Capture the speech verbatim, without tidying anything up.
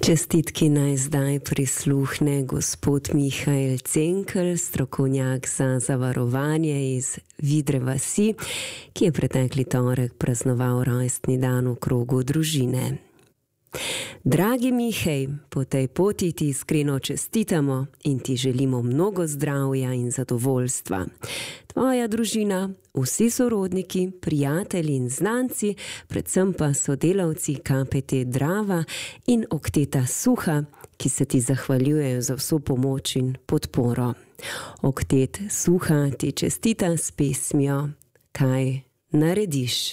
Čestitki naj zdaj prisluhne gospod Mihael Cenkelj, strokovnjak za zavarovanje iz Vidre vasi, ki je pretekli torek praznoval rojstni dan v krogu družine. Dragi Mihej, po tej poti ti iskreno čestitamo in ti želimo mnogo zdravja in zadovoljstva. Tvoja družina, vsi sorodniki, prijatelji in znanci, predvsem pa sodelavci K P T Drava in Okteta Suha, ki se ti zahvaljujejo za vso pomoč in podporo. Oktet Suha ti čestita s pesmijo Kaj narediš?